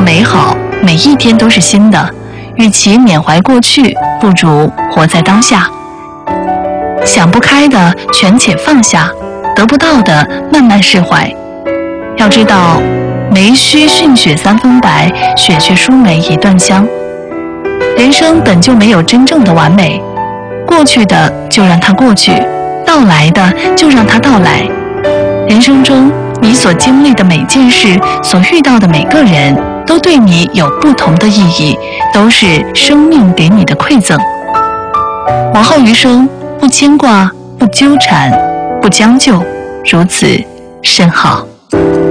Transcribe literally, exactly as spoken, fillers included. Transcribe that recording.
美好，每一天都是新的，与其缅怀过去，不如活在当下。想不开的全且放下，得不到的慢慢释怀。要知道，梅须逊雪三分白，雪却输梅一段香。人生本就没有真正的完美，过去的就让它过去，到来的就让它到来。人生中你所经历的每件事，所遇到的每个人，都对你有不同的意义，都是生命给你的馈赠。往后余生，不牵挂，不纠缠，不将就，如此甚好。